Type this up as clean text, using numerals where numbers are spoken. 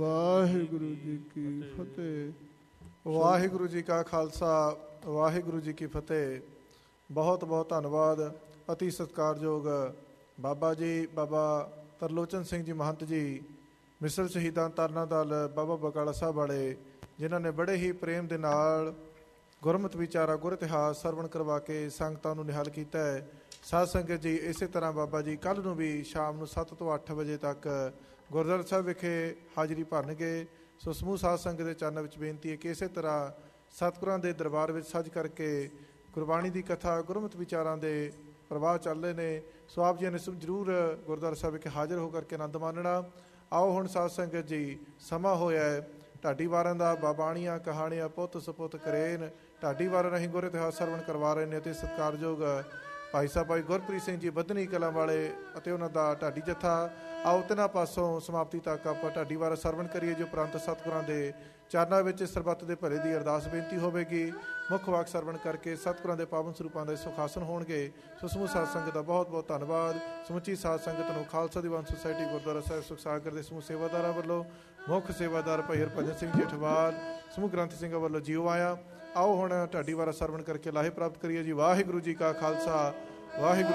ਵਾਹਿਗੁਰੂ ਜੀ ਕੀ ਫਤਿਹ। ਵਾਹਿਗੁਰੂ ਜੀ ਕਾ ਖਾਲਸਾ, ਵਾਹਿਗੁਰੂ ਜੀ ਕੀ ਫਤਿਹ। ਬਹੁਤ ਬਹੁਤ ਧੰਨਵਾਦ ਅਤੀ ਸਤਿਕਾਰਯੋਗ ਬਾਬਾ ਜੀ, ਬਾਬਾ ਤਰਲੋਚਨ ਸਿੰਘ ਜੀ ਮਹੰਤ ਜੀ, ਮਿਸਲ ਸ਼ਹੀਦਾਂ ਤਰਨਾ ਦਲ ਬਾਬਾ ਬਕਾਲਾ ਸਾਹਿਬ ਵਾਲੇ, ਜਿਨ੍ਹਾਂ ਨੇ ਬੜੇ ਹੀ ਪ੍ਰੇਮ ਦੇ ਨਾਲ ਗੁਰਮਤਿ ਵਿਚਾਰਾ, ਗੁਰ ਇਤਿਹਾਸ ਸਰਵਣ ਕਰਵਾ ਕੇ ਸੰਗਤਾਂ ਨੂੰ ਨਿਹਾਲ ਕੀਤਾ ਹੈ। ਸਾਧ ਸੰਗਤ ਜੀ, ਇਸੇ ਤਰ੍ਹਾਂ ਬਾਬਾ ਜੀ ਕੱਲ੍ਹ ਨੂੰ ਵੀ ਸ਼ਾਮ ਨੂੰ 7 ਤੋਂ 8 ਵਜੇ ਤੱਕ ਗੁਰਦੁਆਰਾ ਸਾਹਿਬ ਵਿਖੇ ਹਾਜ਼ਰੀ ਭਰਨਗੇ। ਸੋ ਸਮੂਹ ਸਾਧ ਸੰਗਤ ਦੇ ਚਰਨਾਂ ਵਿੱਚ ਬੇਨਤੀ ਹੈ ਕਿ ਇਸੇ ਤਰ੍ਹਾਂ ਸਤਿਗੁਰਾਂ ਦੇ ਦਰਬਾਰ ਵਿੱਚ ਸੱਜ ਕਰਕੇ ਗੁਰਬਾਣੀ ਦੀ ਕਥਾ, ਗੁਰਮਤਿ ਵਿਚਾਰਾਂ ਦੇ ਪ੍ਰਵਾਹ ਚੱਲ ਰਹੇ ਨੇ। ਸੋ ਆਪ ਜੀ ਨੇ ਜ਼ਰੂਰ ਗੁਰਦੁਆਰਾ ਸਾਹਿਬ ਵਿਖੇ ਹਾਜ਼ਰ ਹੋ ਕਰਕੇ ਆਨੰਦ ਮਾਣਨਾ। ਆਓ ਹੁਣ ਸਾਧ ਸੰਗਤ ਜੀ, ਸਮਾਂ ਹੋਇਆ ਹੈ ਢਾਡੀ ਵਾਰਾਂ ਦਾ। ਬਾਬਾਣੀਆਂ ਕਹਾਣੀਆਂ ਪੁੱਤ ਸਪੁੱਤ ਕਰੇਨ ਢਾਡੀ ਵਾਰਾਂ ਰਾਹੀਂ ਗੁਰ ਇਤਿਹਾਸ ਸਰਵਣ ਕਰਵਾ ਰਹੇ ਨੇ ਅਤੇ ਸਤਿਕਾਰਯੋਗ ਭਾਈ ਸਾਹਿਬ ਭਾਈ ਗੁਰਪ੍ਰੀਤ ਸਿੰਘ ਜੀ ਬੱਧਨੀ ਕਲਾਂ ਵਾਲੇ ਅਤੇ ਉਹਨਾਂ ਦਾ ਢਾਡੀ ਜੱਥਾ। ਆਓ ਤਿੰਨਾਂ ਪਾਸੋਂ ਸਮਾਪਤੀ ਤੱਕ ਆਪਾਂ ਢਾਡੀ ਵਾਰਾਂ ਸਰਵਣ ਕਰੀਏ, ਜੋ ਉਪਰੰਤ ਸਤਿਗੁਰਾਂ ਦੇ ਚਰਨਾਂ ਵਿੱਚ ਸਰਬੱਤ ਦੇ ਭਲੇ ਦੀ ਅਰਦਾਸ ਬੇਨਤੀ ਹੋਵੇਗੀ। ਮੁੱਖ ਵਾਕ ਸਰਵਣ ਕਰਕੇ ਸਤਿਗੁਰਾਂ ਦੇ ਪਾਵਨ ਸਰੂਪਾਂ ਦੇ ਸੁਖਾਸਨ ਹੋਣਗੇ। ਸੋ ਸਮੂਹ ਸਾਧ ਸੰਗਤ ਦਾ ਬਹੁਤ ਬਹੁਤ ਧੰਨਵਾਦ। ਸਮੁੱਚੀ ਸਾਧ ਸੰਗਤ ਨੂੰ ਖਾਲਸਾ ਦੀਵਾਨ ਸੁਸਾਇਟੀ ਗੁਰਦੁਆਰਾ ਸਾਹਿਬ ਸੁਖਸਾਗਰ ਦੇ ਸਮੂਹ ਸੇਵਾਦਾਰਾਂ ਵੱਲੋਂ, ਮੁੱਖ ਸੇਵਾਦਾਰ ਭਾਈ ਹਰਭਜਨ ਸਿੰਘ ਜੀ ਅਠਵਾਲ, ਸਮੂਹ ਗ੍ਰੰਥੀ ਸਿੰਘਾਂ ਵੱਲੋਂ ਜੀਓ ਆਇਆ। ਆਓ ਹੁਣ ਢਾਡੀ ਵਾਰਾਂ ਸਰਵਣ ਕਰਕੇ ਲਾਹੇ ਪ੍ਰਾਪਤ ਕਰੀਏ ਜੀ। ਵਾਹਿਗੁਰੂ ਜੀ ਕਾ ਖਾਲਸਾ, ਵਾਹਿਗੁਰੂ।